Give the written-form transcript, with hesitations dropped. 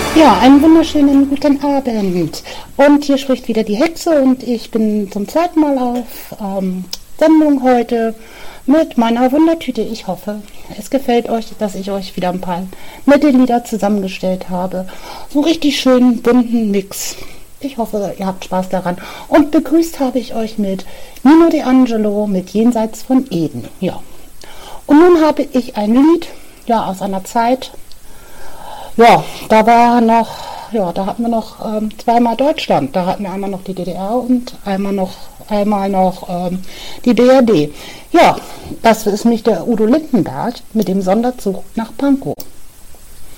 Ja, einen wunderschönen guten Abend. Und hier spricht wieder die Hexe und ich bin zum zweiten Mal auf Sendung heute mit meiner Wundertüte. Ich hoffe, es gefällt euch, dass ich euch wieder ein paar nette Lieder zusammengestellt habe. So einen richtig schönen bunten Mix. Ich hoffe, ihr habt Spaß daran. Und begrüßt habe ich euch mit Nino D'Angelo mit Jenseits von Eden. Ja. Und nun habe ich ein Lied, ja, aus einer Zeit. Ja, da war noch, ja, da hatten wir noch zweimal Deutschland. Da hatten wir einmal noch die DDR und einmal noch die BRD. Ja, das ist nämlich der Udo Lindenberg mit dem Sonderzug nach Pankow.